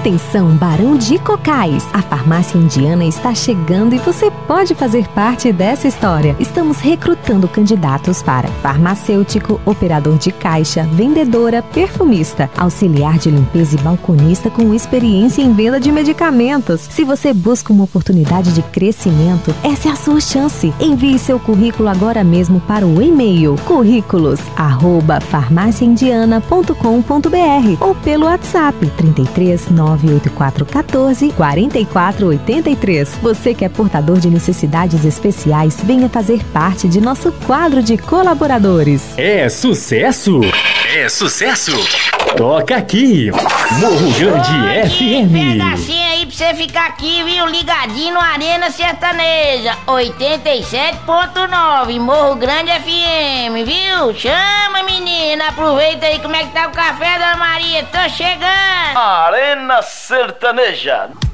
Atenção, Barão de Cocais! A farmácia indiana está chegando e você pode fazer parte dessa história. Estamos recrutando candidatos para farmacêutico, operador de caixa, vendedora, perfumista, auxiliar de limpeza e balconista com experiência em venda de medicamentos. Se você busca uma oportunidade de crescimento, essa é a sua chance. Envie seu currículo agora mesmo para o e-mail currículos@farmaciaindiana.com.br ou pelo WhatsApp 33 98414 4483. Você que é portador de necessidades especiais, venha fazer parte de nosso quadro de colaboradores. É sucesso? É sucesso? Toca aqui, Morro Grande FM. Pega assim aí pra você ficar aqui, viu? Ligadinho no Arena Sertaneja 87.9, Morro Grande FM, viu? Chama, menina, aproveita aí. Como é que tá o café, Dona Maria? Tô chegando. Arena Sertaneja.